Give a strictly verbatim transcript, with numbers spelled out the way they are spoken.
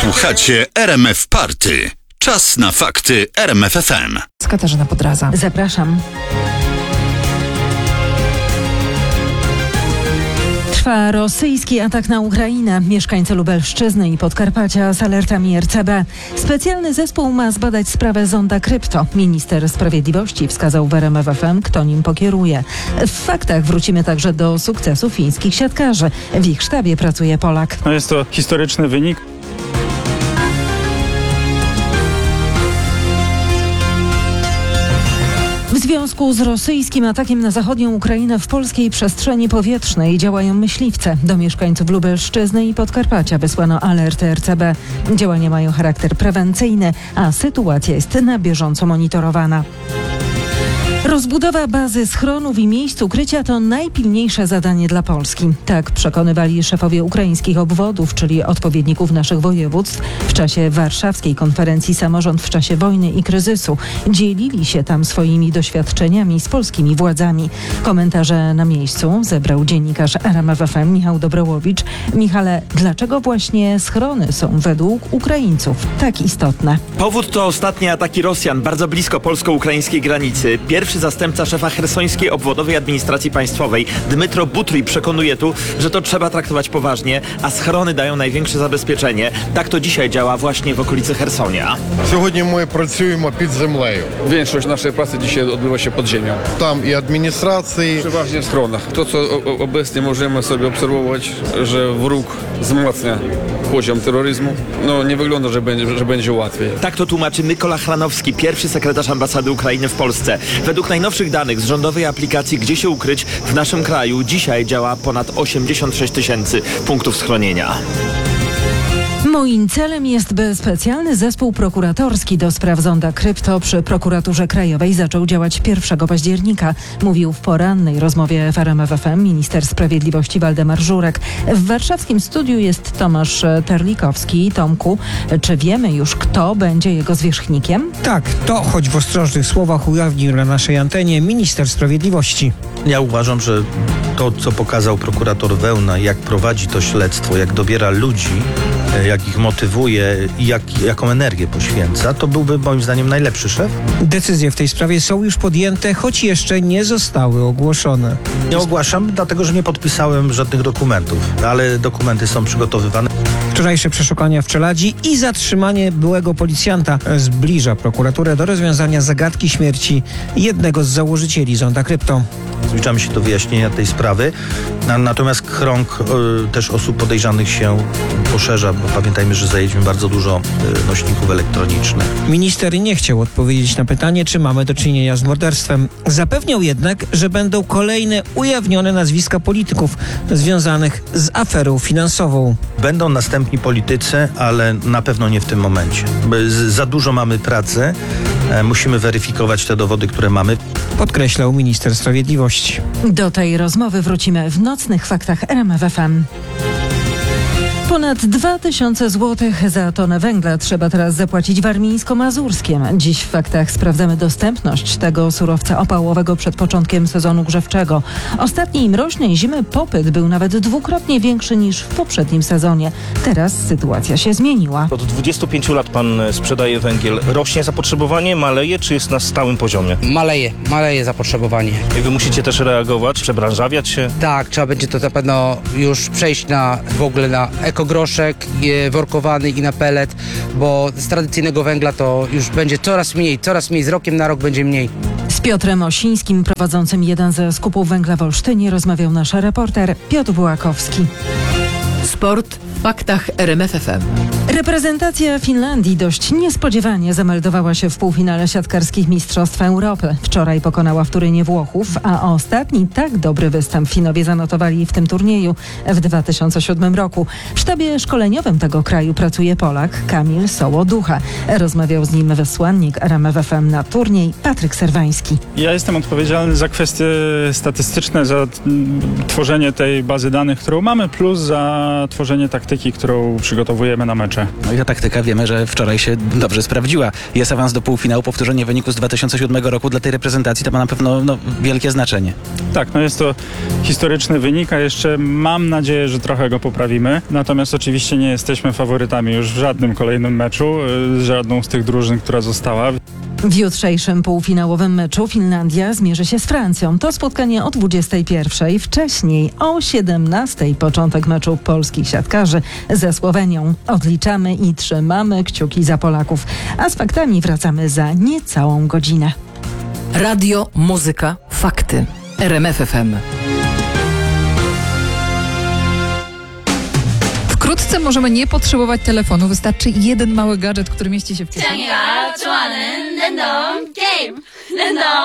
Słuchacie R M F Party. Czas na fakty R M F F M. Katarzyna Podraza. Zapraszam. Trwa rosyjski atak na Ukrainę. Mieszkańcy Lubelszczyzny i Podkarpacia z alertami R C B. Specjalny zespół ma zbadać sprawę zonda krypto. Minister Sprawiedliwości wskazał w R M F F M, kto nim pokieruje. W faktach wrócimy także do sukcesu fińskich siatkarzy. W ich sztabie pracuje Polak. No jest to historyczny wynik. W związku z rosyjskim atakiem na zachodnią Ukrainę w polskiej przestrzeni powietrznej działają myśliwce. Do mieszkańców Lubelszczyzny i Podkarpacia wysłano alerty R C B. Działania mają charakter prewencyjny, a sytuacja jest na bieżąco monitorowana. Rozbudowa bazy schronów i miejsc ukrycia to najpilniejsze zadanie dla Polski. Tak przekonywali szefowie ukraińskich obwodów, czyli odpowiedników naszych województw, w czasie warszawskiej konferencji Samorząd w czasie wojny i kryzysu. Dzielili się tam swoimi doświadczeniami z polskimi władzami. Komentarze na miejscu zebrał dziennikarz R M F F M Michał Dobrołowicz. Michale, dlaczego właśnie schrony są według Ukraińców tak istotne? Powód to ostatnie ataki Rosjan bardzo blisko polsko-ukraińskiej granicy. Pierwszy zastępca szefa chersońskiej obwodowej administracji państwowej Dmytro Butryj przekonuje tu, że to trzeba traktować poważnie, a schrony dają największe zabezpieczenie. Tak to dzisiaj działa właśnie w okolicy Chersonia. Сьогодні ми працюємо під землею. Większość naszej pracy dzisiaj odbywa się pod ziemią. Там і адміністрації, Przeważnie w schronach. To, co o- obecnie możemy sobie obserwować, że wróg wzmacnia poziom terroryzmu, no nie wygląda, że będzie, że będzie łatwiej. Tak to tłumaczy Mykola Chranowski, pierwszy sekretarz ambasady Ukrainy w Polsce. Według najnowszych danych z rządowej aplikacji Gdzie się ukryć w naszym kraju dzisiaj działa ponad osiemdziesiąt sześć tysięcy punktów schronienia. Moim celem jest, by specjalny zespół prokuratorski do spraw zonda krypto przy Prokuraturze Krajowej zaczął działać pierwszego października, mówił w porannej rozmowie w R M F F M minister sprawiedliwości Waldemar Żurek. W warszawskim studiu jest Tomasz Terlikowski. Tomku, czy wiemy już, kto będzie jego zwierzchnikiem? Tak, to choć w ostrożnych słowach ujawnił na naszej antenie minister sprawiedliwości. Ja uważam, że to, co pokazał prokurator Wełna, jak prowadzi to śledztwo, jak dobiera ludzi, jak ich motywuje i jak, jaką energię poświęca, to byłby moim zdaniem najlepszy szef. Decyzje w tej sprawie są już podjęte, choć jeszcze nie zostały ogłoszone. Nie ogłaszam, dlatego że nie podpisałem żadnych dokumentów, ale dokumenty są przygotowywane. Wczorajsze przeszukania w Czeladzi i zatrzymanie byłego policjanta zbliża prokuraturę do rozwiązania zagadki śmierci jednego z założycieli zonda krypto. Zbliżamy się do wyjaśnienia tej sprawy, Na, natomiast krąg y, też osób podejrzanych się poszerza, bo pamiętajmy, że zajęliśmy bardzo dużo y, nośników elektronicznych. Minister nie chciał odpowiedzieć na pytanie, czy mamy do czynienia z morderstwem. Zapewniał jednak, że będą kolejne ujawnione nazwiska polityków związanych z aferą finansową. Będą następni politycy, ale na pewno nie w tym momencie. Z, za dużo mamy pracy, e, musimy weryfikować te dowody, które mamy. Podkreślał minister sprawiedliwości. Do tej rozmowy wrócimy w nocnych faktach R M F F M. Ponad dwa tysiące złotych za tonę węgla trzeba teraz zapłacić warmińsko-mazurskiem. Dziś w faktach sprawdzamy dostępność tego surowca opałowego przed początkiem sezonu grzewczego. Ostatniej mroźnej zimy popyt był nawet dwukrotnie większy niż w poprzednim sezonie. Teraz sytuacja się zmieniła. Od dwudziestu pięciu lat pan sprzedaje węgiel. Rośnie zapotrzebowanie, maleje, czy jest na stałym poziomie? Maleje, maleje zapotrzebowanie. I wy musicie też reagować, przebranżawiać się? Tak, trzeba będzie to na pewno już przejść na w ogóle na ekogroszek e, workowany i na pelet, bo z tradycyjnego węgla to już będzie coraz mniej, coraz mniej, z rokiem na rok będzie mniej. Z Piotrem Osińskim, prowadzącym jeden ze skupów węgla w Olsztynie, rozmawiał nasz reporter Piotr Bułakowski. Sport w faktach R M F F M. Reprezentacja Finlandii dość niespodziewanie zameldowała się w półfinale siatkarskich Mistrzostw Europy. Wczoraj pokonała w Turynie Włochów, a ostatni tak dobry występ Finowie zanotowali w tym turnieju w dwa tysiące siódmym roku. W sztabie szkoleniowym tego kraju pracuje Polak Kamil Sołoducha. Rozmawiał z nim wysłannik R M F F M na turniej Patryk Serwański. Ja jestem odpowiedzialny za kwestie statystyczne, za mm, tworzenie tej bazy danych, którą mamy, plus za na tworzenie taktyki, którą przygotowujemy na mecze. No i ta taktyka wiemy, że wczoraj się dobrze sprawdziła. Jest awans do półfinału, powtórzenie wyniku z dwa tysiące siódmego roku dla tej reprezentacji to ma na pewno no, wielkie znaczenie. Tak, no jest to historyczny wynik, a jeszcze mam nadzieję, że trochę go poprawimy. Natomiast oczywiście nie jesteśmy faworytami już w żadnym kolejnym meczu, z żadną z tych drużyn, która została. W jutrzejszym półfinałowym meczu Finlandia zmierzy się z Francją. To spotkanie o dwudziestej pierwszej. Wcześniej o siedemnastej początek meczu polskich siatkarzy ze Słowenią. Odliczamy i trzymamy kciuki za Polaków. A z faktami wracamy za niecałą godzinę. Radio, muzyka, fakty. R M F F M. Wkrótce możemy nie potrzebować telefonu. Wystarczy jeden mały gadżet, który mieści się w kieszeni.